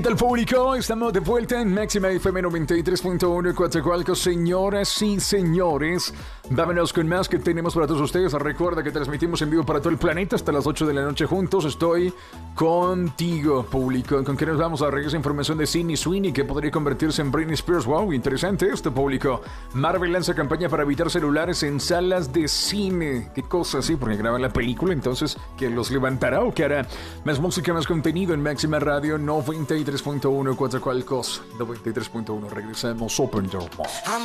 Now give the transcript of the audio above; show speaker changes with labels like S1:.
S1: tal, público? Estamos de vuelta en Máxima FM 93.1 Coatzacoalcos. Señoras y señores, vámonos con más que tenemos para todos ustedes. Recuerda que transmitimos en vivo para todo el planeta hasta las 8 de la noche juntos. Estoy contigo, público. ¿Con qué nos vamos? A regresar información de Sydney Sweeney, que podría convertirse en Britney Spears. Wow, interesante esto, público. Marvel lanza campaña para evitar celulares en salas de cine. ¿Qué cosa? Sí, porque graban la película, entonces, ¿que los levantará o qué hará? Más música, más contenido en Máxima Radio 93.1 Coatzacoalcos, 93.1. Regresamos. Open Door.